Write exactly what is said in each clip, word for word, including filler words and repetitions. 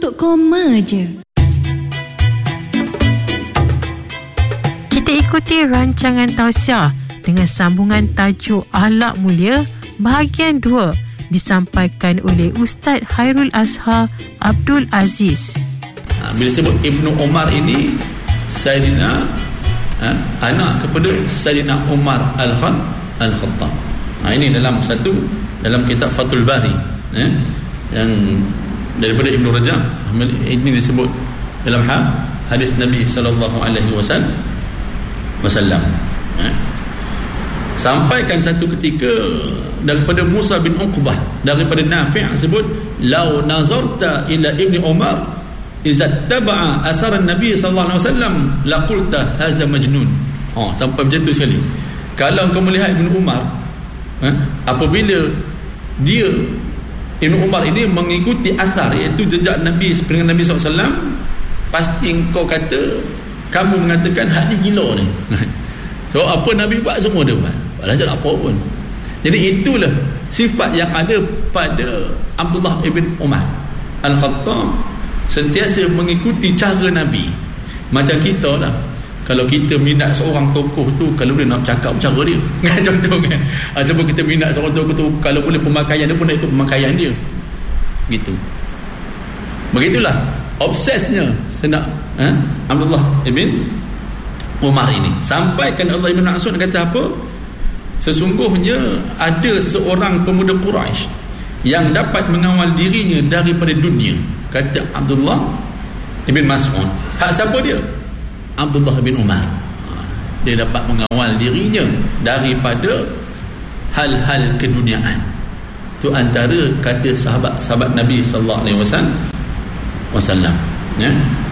untuk koma je. Kita ikuti rancangan tausiah dengan sambungan tajuk Akhlak Mulia bahagian dua disampaikan oleh Ustaz Hairul Azhar Abdul Aziz. Bila sebut Ibnu Umar ini Sayyidina ha, anak kepada Sayyidina Umar Al-Khan Al-Khattab. Ha, ini dalam satu dalam kitab Fathul Bari eh, yang daripada Ibnu Rajab. Ini disebut dalam hadis Nabi sallallahu alaihi wasallam. Eh. Sampaikan satu ketika daripada Musa bin Uqbah daripada Nafi' sebut lau nazarta ila Ibni Umar idza taba'a athar an-nabi sallallahu alaihi wasallam laqulta hadza majnun. Oh, sampai macam tu sekali. Kalau kau melihat Ibnu Umar eh, apabila dia Ibnu Umar ini mengikuti asar iaitu jejak Nabi dengan Nabi sallallahu alaihi wasallam, pasti kau kata kamu mengatakan hak ni gila ni. So apa Nabi buat semua dia buat. Walau tak apa pun. Jadi itulah sifat yang ada pada Abdullah ibn Umar Al-Khattab, sentiasa mengikuti cara Nabi. Macam kita lah, kalau kita minat seorang tokoh tu, kalau boleh nak cakap cara dia kan, contoh kan, ataupun kita minat seorang tokoh tu, kalau boleh pemakaian dia pun nak ikut pemakaian dia gitu. Begitulah obsesnya senak eh? Abdullah ibn Umar ini. Sampaikan Allah ibn Mas'ud kata apa? Sesungguhnya ada seorang pemuda Quraisy yang dapat mengawal dirinya daripada dunia, kata Abdullah ibn Mas'ud. Hak siapa dia? Abdullah bin Umar. Dia dapat mengawal dirinya daripada hal-hal keduniaan. Itu antara kata sahabat-sahabat Nabi sallallahu alaihi wasallam. Ya.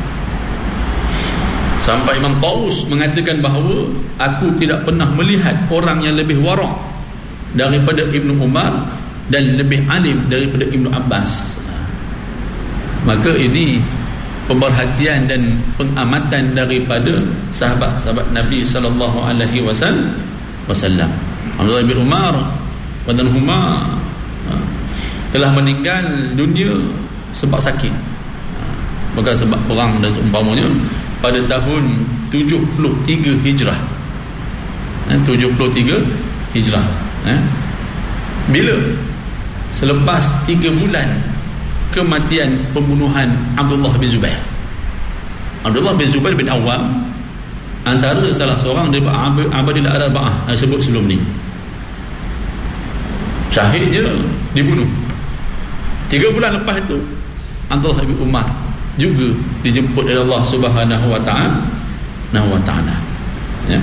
Sampai Imam Taus mengatakan bahawa aku tidak pernah melihat orang yang lebih wara' daripada Ibnu Umar dan lebih alim daripada Ibnu Abbas. Maka ini pemerhatian dan pengamatan daripada sahabat-sahabat Nabi sallallahu alaihi wasallam. Abdullah bin Umar radhiyallahu telah meninggal dunia sebab sakit, bukan sebab perang dan seumpamanya, pada tahun tujuh puluh tiga Hijrah. tujuh puluh tiga Hijrah. Bila? Selepas tiga bulan kematian pembunuhan Abdullah bin Zubair. Abdullah bin Zubair bin Awam antara salah seorang daripada Abadillah Arba'ah yang sebut sebelum ni. Syahidnya dibunuh. Tiga bulan lepas itu Abdullah bin Umar juga dijemput oleh Allah Subhanahu wa ta'ala. Ya.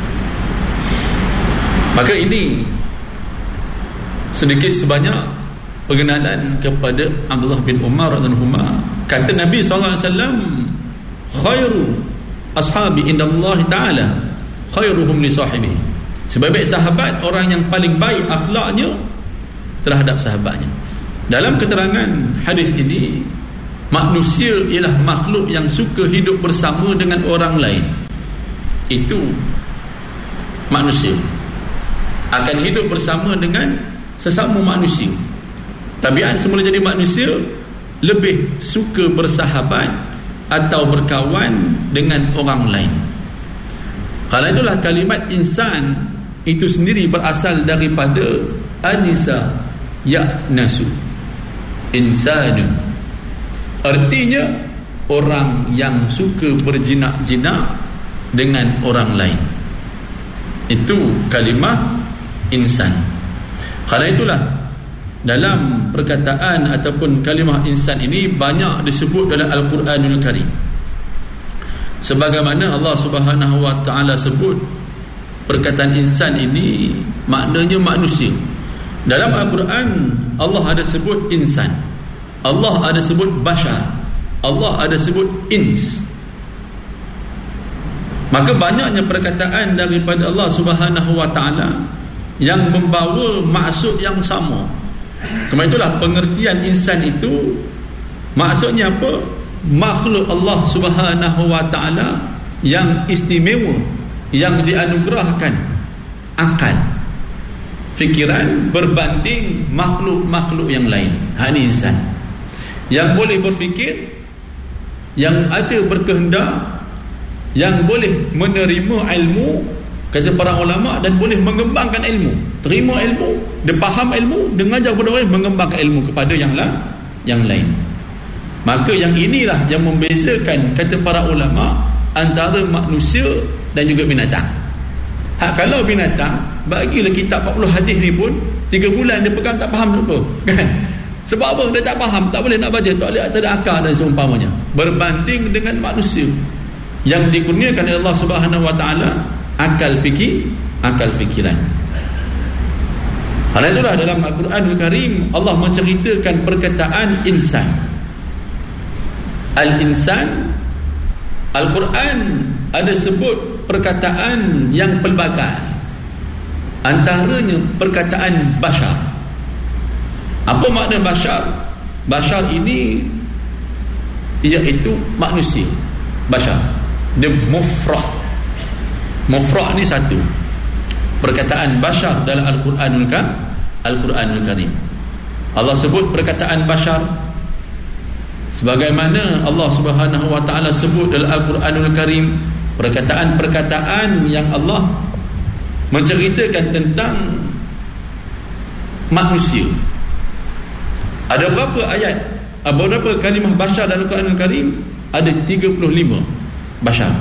Maka ini sedikit sebanyak pengenalan kepada Abdullah bin Umar radhiyallahu anhu. Kata Nabi sallallahu alaihi wasallam, khairu ashabi indallah ta'ala khairuhum li sahibihi. Sebaik-baik sahabat orang yang paling baik akhlaknya terhadap sahabatnya. Dalam keterangan hadis ini, manusia ialah makhluk yang suka hidup bersama dengan orang lain. Itu manusia akan hidup bersama dengan sesama manusia. Tabiat semula jadi manusia lebih suka bersahabat atau berkawan dengan orang lain. Kalau itulah kalimat insan itu sendiri berasal daripada anisa ya'nasu, insanu, artinya orang yang suka berjinak-jinak dengan orang lain. Itu kalimah insan. Karena itulah dalam perkataan ataupun kalimah insan ini banyak disebut dalam Al-Quranul Karim. Sebagaimana Allah Subhanahu wa ta'ala sebut perkataan insan ini maknanya manusia. Dalam Al-Quran Allah ada sebut insan, Allah ada sebut bashar, Allah ada sebut ins. Maka banyaknya perkataan daripada Allah Subhanahu wa ta'ala yang membawa maksud yang sama. Kerana itulah pengertian insan itu maksudnya apa? Makhluk Allah Subhanahu wa ta'ala yang istimewa, yang dianugerahkan akal, fikiran berbanding makhluk-makhluk yang lain. Ha, ini insan yang boleh berfikir, yang ada berkehendak, yang boleh menerima ilmu, kata para ulama, dan boleh mengembangkan ilmu, terima ilmu, dia faham ilmu, dia mengajar kepada orang, mengembangkan ilmu kepada yang lain, yang lain. Maka yang inilah yang membezakan, kata para ulama, antara manusia dan juga binatang. Hak kalau binatang, bagilah kitab empat puluh hadis ni pun tiga bulan dia pegang tak faham apa, kan? Sebab apa? Dia tak faham, tak boleh nak baca, tak boleh, tak ada akal dan seumpamanya. Berbanding dengan manusia yang dikurniakan oleh Allah Subhanahu wa taala akal fikir, akal fikiran. Karena itulah dalam Al-Quranul Karim Allah menceritakan perkataan insan. Al-insan, Al-Quran ada sebut perkataan yang pelbagai. Antaranya perkataan bashar. Apa makna bashar? Bashar ini iaitu manusia. Bashar, dia mufrad. Mufrad ni satu. Perkataan bashar dalam Al-Quranul Karim, Al-Quranul Karim. Allah sebut perkataan bashar sebagaimana Allah Subhanahu wa taala sebut dalam Al-Quranul Karim perkataan-perkataan yang Allah menceritakan tentang manusia. Ada berapa ayat, berapa kalimah bashar dalam Al-Quranul Karim? Ada tiga puluh lima bashar.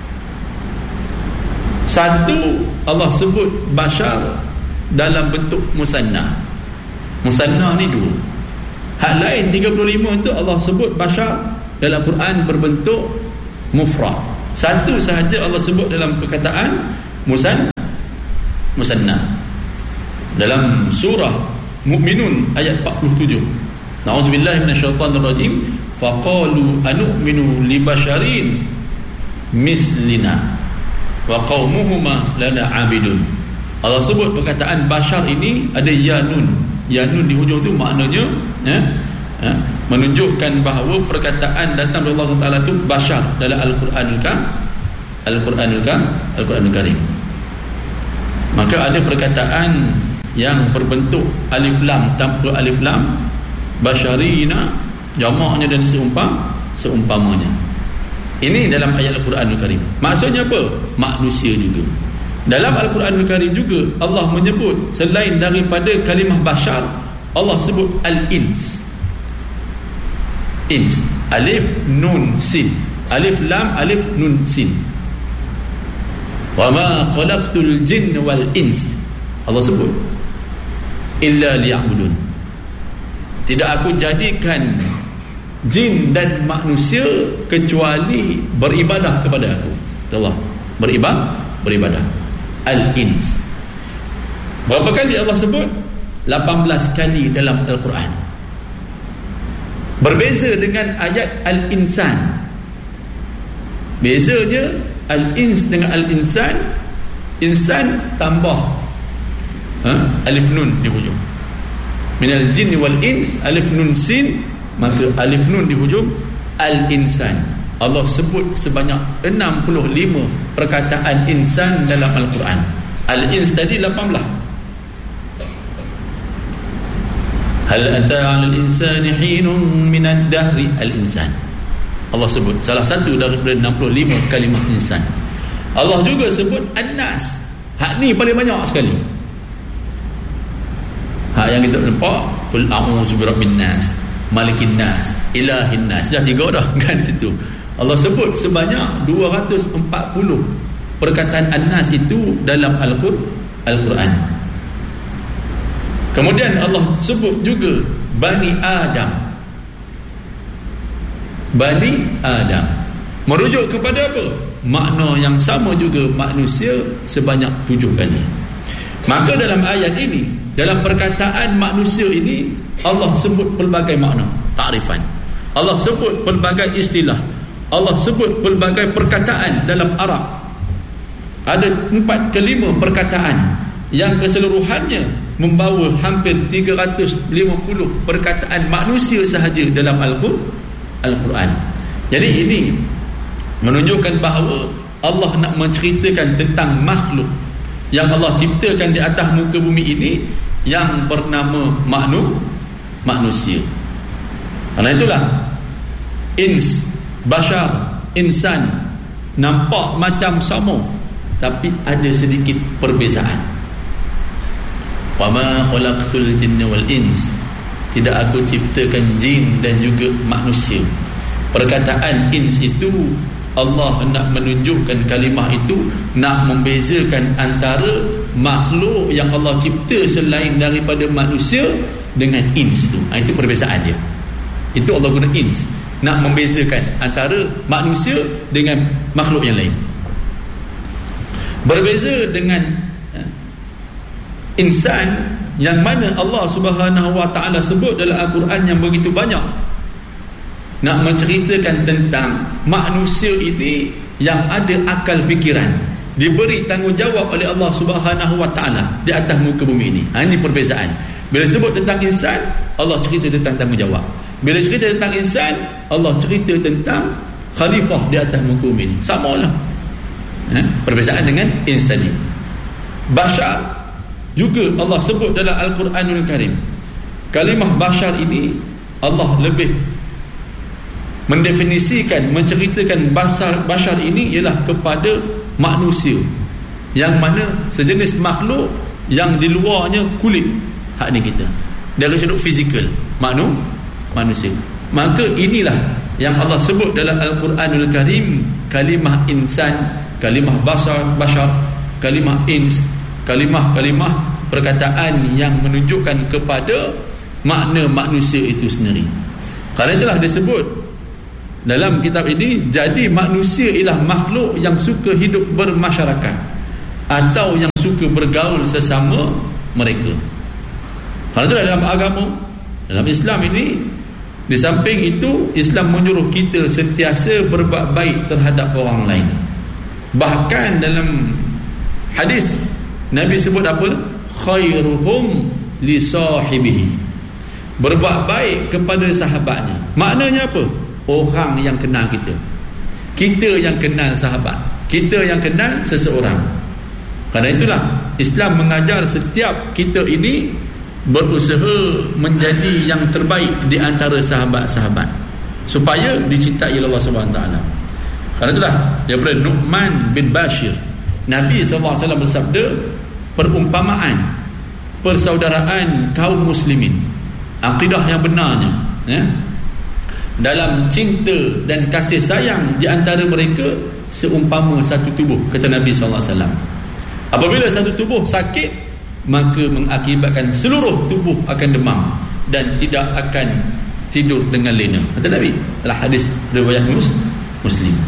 Satu, Allah sebut bashar dalam bentuk musanna. Musanna ni dua. Hak lain tiga puluh lima itu Allah sebut bashar dalam Quran berbentuk mufrad. Satu sahaja Allah sebut dalam perkataan musanna. Musanna. Dalam surah Mu'minun ayat empat puluh tujuh. Na'udzubillahi minasyaitanir rajim. Faqalu anu'minu li basharin mislina wa qaumuhuma lana abidun. Allah sebut perkataan bashar ini ada ya nun. Ya nun di hujung tu maknanya ya, ya, menunjukkan bahawa perkataan datang dari Allah Taala tu bashar dalam Al-Quranul Karim. Al-Quranul Karim, Al-Quranul Karim. Maka ada perkataan yang berbentuk alif lam tanpa alif lam, basharina, jamaknya dan seumpam seumpamanya. Ini dalam ayat Al-Quranul Karim. Maksudnya apa? Manusia juga. Dalam Al-Quranul Karim juga Allah menyebut selain daripada kalimah bashar, Allah sebut al-ins. Ins, alif nun sin, alif lam alif nun sin. Wa ma khalaqtul jinna wal ins. Allah sebut illa liya'budun. Tidak aku jadikan jin dan manusia kecuali beribadah kepada aku. Allah beribadah, beribadah. Al-ins. Berapa kali Allah sebut? lapan belas kali dalam Al-Quran. Berbeza dengan ayat Al-Insan. Bezanya Al-ins dengan Al-Insan, insan tambah ha? alif nun di hujung. Minal jin wal ins, alif nun sin, maka alif nun di hujung Al-Insan. Allah sebut sebanyak enam puluh lima perkataan insan dalam Al-Quran. Al-ins tadi lapan belas. Hal ata 'alal insani hinun minad dahri, al-insan. Allah sebut salah satu daripada enam puluh lima kalimah insan. Allah juga sebut an-nas. Hak ni paling banyak sekali. Hak yang kita nampak, qul a'udzu birabbin nas, malikin nas, ilahin nas. Dah tiga dah kan situ. Allah sebut sebanyak dua ratus empat puluh perkataan an-nas itu dalam Al-Quran. Kemudian Allah sebut juga Bani Adam. Bani Adam merujuk kepada apa? Makna yang sama juga, manusia, sebanyak tujuh kali. Maka dalam ayat ini, dalam perkataan manusia ini, Allah sebut pelbagai makna, takrifan. Allah sebut pelbagai istilah. Allah sebut pelbagai perkataan dalam Arab. Ada empat ke lima perkataan yang keseluruhannya membawa hampir tiga ratus lima puluh perkataan manusia sahaja dalam Al-Quran. Jadi ini menunjukkan bahawa Allah nak menceritakan tentang makhluk yang Allah ciptakan di atas muka bumi ini yang bernama makhluk manusia. Karena itulah ins bashar, insan nampak macam sama, tapi ada sedikit perbezaan. Wa ma khalaqtul jinna wal ins, tidak aku ciptakan jin dan juga manusia. Perkataan ins itu Allah nak menunjukkan kalimah itu nak membezakan antara makhluk yang Allah cipta selain daripada manusia dengan ins itu. Ha, itu perbezaan dia. Itu Allah guna ins, nak membezakan antara manusia dengan makhluk yang lain. Berbeza dengan uh, insan yang mana Allah Subhanahu wa taala sebut dalam Al-Quran yang begitu banyak, nak menceritakan tentang manusia ini yang ada akal fikiran, diberi tanggungjawab oleh Allah Subhanahu wa taala di atas muka bumi ini. Ha, ini perbezaan. Bila sebut tentang insan, Allah cerita tentang tanggungjawab. Bila cerita tentang insan, Allah cerita tentang khalifah di atas muka bumi ini. Samalah. Ha, perbezaan dengan ins tadi. Bashar juga Allah sebut dalam Al-Quranul Karim. Kalimah bashar ini Allah lebih mendefinisikan, menceritakan bashar, bashar ini ialah kepada manusia, yang mana sejenis makhluk yang di luarnya kulit hak ni kita, dari sudut fizikal maknu manusia. Maka inilah yang Allah sebut dalam Al-Quranul Karim, kalimah insan, kalimah bashar, bashar, kalimah ins, kalimah-kalimah perkataan yang menunjukkan kepada makna manusia itu sendiri. Kerana itulah disebut dalam kitab ini, jadi manusia ialah makhluk yang suka hidup bermasyarakat atau yang suka bergaul sesama mereka. Kerana itulah dalam agama, dalam Islam ini, di samping itu Islam menyuruh kita sentiasa berbuat baik terhadap orang lain. Bahkan dalam hadis Nabi sebut apa? Khairuhum li sahibihi, berbuat baik kepada sahabatnya. Maknanya apa? Orang yang kenal kita, kita yang kenal sahabat, kita yang kenal seseorang. Kerana itulah Islam mengajar setiap kita ini berusaha menjadi yang terbaik di antara sahabat-sahabat, supaya dicintai oleh Allah Subhanahu Wa Taala. Kerana itulah daripada Nu'man bin Bashir, Nabi sallallahu alaihi wasallam bersabda, perumpamaan persaudaraan kaum muslimin, akidah yang benarnya, ya, dalam cinta dan kasih sayang di antara mereka seumpama satu tubuh, kata Nabi sallallahu alaihi wasallam. Apabila satu tubuh sakit, maka mengakibatkan seluruh tubuh akan demam dan tidak akan tidur dengan lena, kata Nabi dalam hadis riwayat Muslim.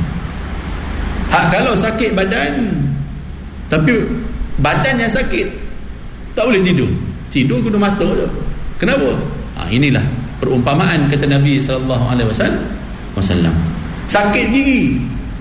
Hak kalau sakit badan, tapi badan yang sakit tak boleh tidur, tidur guna mata je. Kenapa? Ha, inilah perumpamaan, kata Nabi sallallahu alaihi wasallam. Sakit gigi,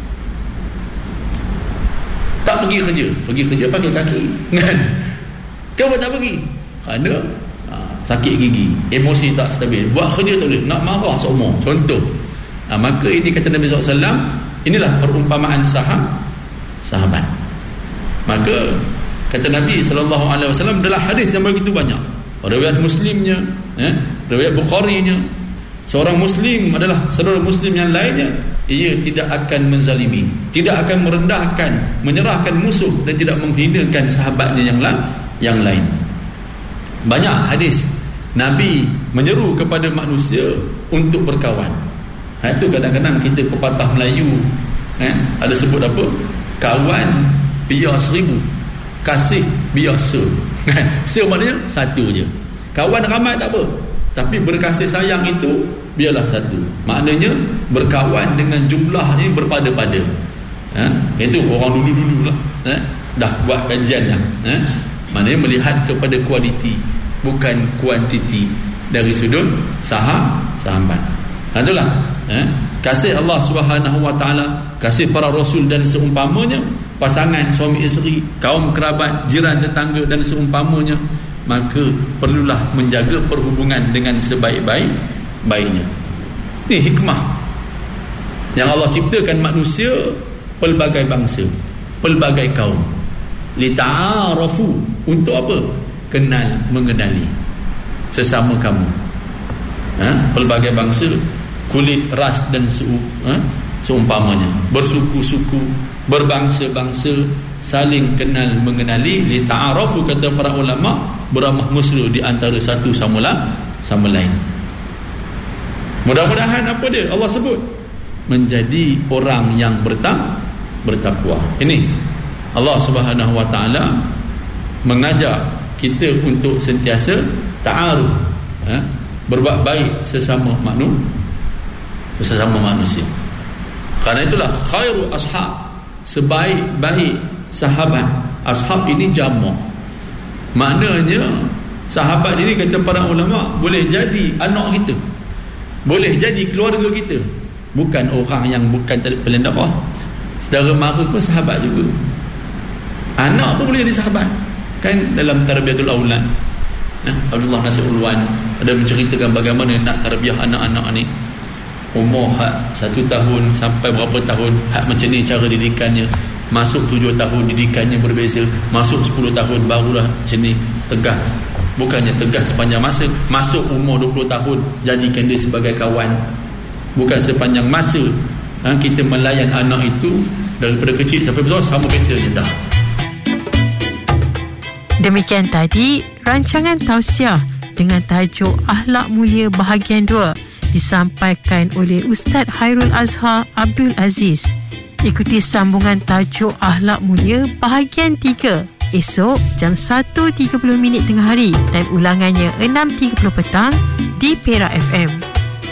tak pergi kerja, pergi kerja pakai kaki kan? Kenapa tak pergi? Kerana ha, sakit gigi, emosi tak stabil, buat kerja tak boleh, nak marah seumur, contoh. Ha, maka ini kata Nabi sallallahu alaihi wasallam, inilah perumpamaan sahab sahabat. Maka kata Nabi sallallahu alaihi wasallam dalam hadis yang begitu banyak, riwayat Muslimnya, eh, riwayat Bukharinya, seorang Muslim adalah saudara Muslim yang lainnya, ia tidak akan menzalimi, tidak akan merendahkan, menyerahkan musuh dan tidak menghinakan sahabatnya yang lain, yang lain. Banyak hadis Nabi menyeru kepada manusia untuk berkawan. Ha, itu kadang-kadang kita pepatah Melayu, eh, ada sebut apa? Kawan biar seribu, kasih biar se. Se maknanya satu je. Kawan ramai tak apa, tapi berkasih sayang itu biarlah satu. Maknanya berkawan dengan jumlahnya berpada-pada. Ha? Itu orang dulu-dulu lah, ha? Dah buat kajian dah, ha? Maknanya melihat kepada kualiti, bukan kuantiti dari sudut saham sahabat. Ha, itulah, ha? Kasih Allah Subhanahu Wa Taala, kasih para rasul dan seumpamanya, pasangan suami isteri, kaum kerabat, jiran tetangga dan seumpamanya, maka perlulah menjaga perhubungan dengan sebaik-baik baiknya. Ini hikmah yang Allah ciptakan manusia pelbagai bangsa, pelbagai kaum, lita'arafu, untuk apa? Kenal mengenali sesama kamu, ha? Pelbagai bangsa, kulit, ras dan suku, ha? seumpamanya bersuku-suku, berbangsa-bangsa, saling kenal mengenali, li ta'arafu, kata para ulama, beramah mesra di antara satu sama lain sama lain. Mudah-mudahan apa dia Allah sebut, menjadi orang yang bertak bertakwa. Ini Allah Subhanahu wa taala mengajak kita untuk sentiasa ta'aruf, ha? berbuat baik sesama manusia, sesama manusia. Karena itulah khairu ashab, sebaik-baik sahabat. Ashab ini jamak, maknanya sahabat ini, kata para ulama, boleh jadi anak kita, boleh jadi keluarga kita, bukan orang yang bukan pelendara. Saudara mara pun sahabat juga, anak pun boleh jadi sahabat. Kan dalam tarbiyatul aulad, nah, Abdullah Nasir Ulwan ada menceritakan bagaimana nak tarbiyah anak-anak ni, umur hak satu tahun sampai berapa tahun, hak macam ni cara didikannya. Masuk tujuh tahun didikannya berbeza, masuk sepuluh tahun barulah macam ni tegah. Bukannya tegah sepanjang masa, masuk umur dua puluh tahun jadikan dia sebagai kawan. Bukan sepanjang masa ha, kita melayan anak itu daripada kecil sampai besar sama kereta je dah. Demikian tadi rancangan tausiah dengan tajuk Akhlak Mulia bahagian dua disampaikan oleh Ustaz Hairul Azhar Abdul Aziz. Ikuti sambungan tajuk Akhlak Mulia bahagian tiga esok jam satu tiga puluh minit tengah hari dan ulangannya enam tiga puluh petang di Perak F M.